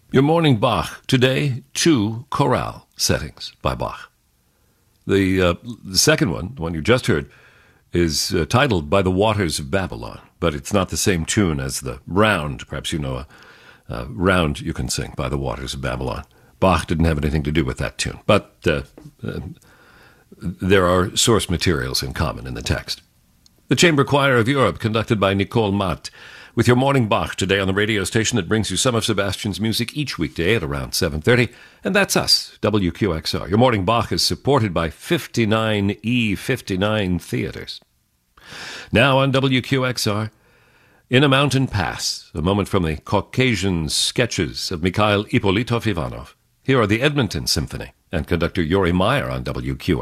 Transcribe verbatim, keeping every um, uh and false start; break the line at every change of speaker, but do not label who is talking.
Your morning Bach. Today, two chorale settings by Bach. The, uh, the second one, the one you just heard, is uh, titled By the Waters of Babylon, but it's not the same tune as the round. Perhaps you know a, a round you can sing, By the Waters of Babylon. Bach didn't have anything to do with that tune, but uh, uh, there are source materials in common in the text. The Chamber Choir of Europe, conducted by Nicole Matt, with your morning Bach today on the radio station that brings you some of Sebastian's music each weekday at around seven thirty, and that's us, W Q X R. Your morning Bach is supported by fifty-nine E fifty-nine Theaters. Now on W Q X R, In a Mountain Pass, a moment from the Caucasian sketches of Mikhail Ippolitov Ivanov. Here are the Edmonton Symphony and conductor Yuri Meyer on W Q X R.